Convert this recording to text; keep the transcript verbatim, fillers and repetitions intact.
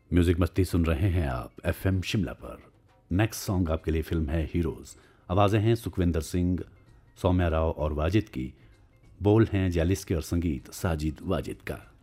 Music मस्ती सुन रहे हैं आप एफएम शिमला पर। नेक्स्ट सॉन्ग आपके लिए फिल्म है हीरोज। आवाज़ें हैं सुखविंदर सिंह, सौम्या राव और वाजिद की। बोल हैं जैलिस के और संगीत साजिद वाजिद का।